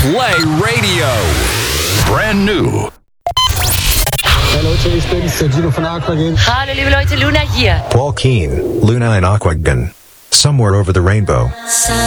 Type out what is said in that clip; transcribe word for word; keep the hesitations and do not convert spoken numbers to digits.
Play Radio. Brand new. Hey Leute, ich bin's, der Gino von Aquagen. Hallo liebe Leute, Luna hier. Paul Keen, Luna and Aquagen. Somewhere over the rainbow.